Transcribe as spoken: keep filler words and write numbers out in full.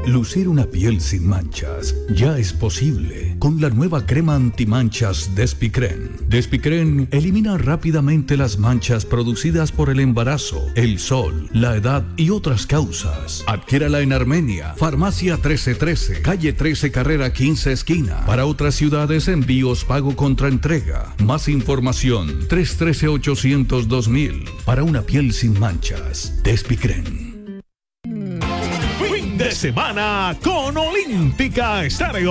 Lucir una piel sin manchas ya es posible con la nueva crema antimanchas Despicren. Despicren elimina rápidamente las manchas producidas por el embarazo, el sol, la edad y otras causas. Adquiérala en Armenia, Farmacia trece trece, calle trece, carrera quince, esquina. Para otras ciudades, envíos pago contra entrega. Más información, tres uno tres, ocho cero cero, dos mil. Para una piel sin manchas, Despicren. Fin de semana con Olímpica Estéreo.